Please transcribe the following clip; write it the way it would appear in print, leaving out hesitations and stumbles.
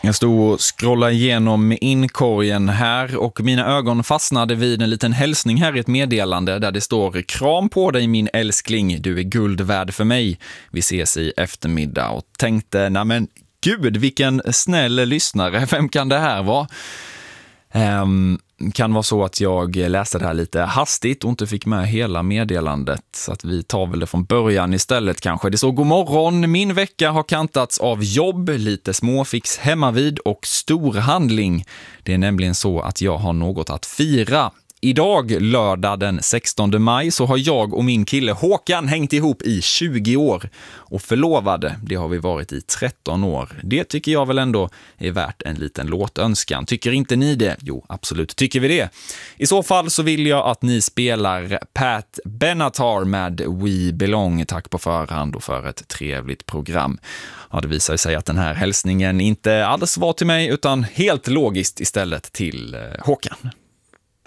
Jag stod och scrollade igenom inkorgen här och mina ögon fastnade vid en liten hälsning här i ett meddelande där det står: kram på dig min älskling, du är guld värd för mig. Vi ses i eftermiddag. Och tänkte, nej men gud vilken snäll lyssnare, vem kan det här vara? Kan vara så att jag läste det här lite hastigt och inte fick med hela meddelandet, så att vi tar väl det från början istället kanske. Det står: god morgon, min vecka har kantats av jobb, lite småfix hemmavid och stor handling. Det är nämligen så att jag har något att fira. Idag, lördag den 16 maj, så har jag och min kille Håkan hängt ihop i 20 år. Och förlovade, det har vi varit i 13 år. Det tycker jag väl ändå är värt en liten låtönskan. Tycker inte ni det? Jo, absolut tycker vi det. I så fall så vill jag att ni spelar Pat Benatar med We Belong. Tack på förhand och för ett trevligt program. Ja, det visar sig att den här hälsningen inte alls var till mig utan helt logiskt istället till Håkan.